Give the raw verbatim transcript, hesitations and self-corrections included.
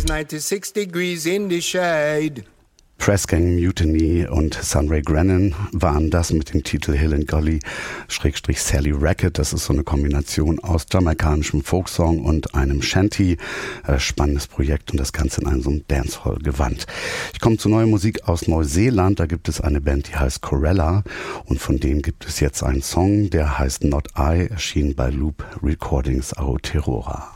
ninety-six degrees in the shade. Pressgang Mutiny und Sunray Grennan waren das mit dem Titel Hill and Golly Schrägstrich Sally Racket. Das ist so eine Kombination aus jamaikanischem Folksong und einem Shanty. Äh, spannendes Projekt und das Ganze in einem so einem Dancehall-Gewand. Ich komme zu neuer Musik aus Neuseeland. Da gibt es eine Band, die heißt Corella und von denen gibt es jetzt einen Song, der heißt Not I, erschienen bei Loop Recordings Aotearoa.